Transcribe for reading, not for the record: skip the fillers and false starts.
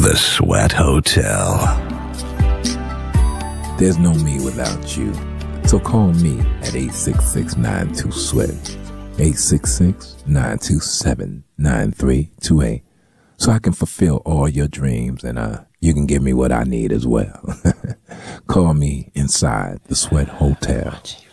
The Sweat Hotel. There's no me without you. So call me at 866-92-SWEAT. 866-927-9328. So I can fulfill all your dreams and you can give me what I need as well. Call me inside the Sweat Hotel.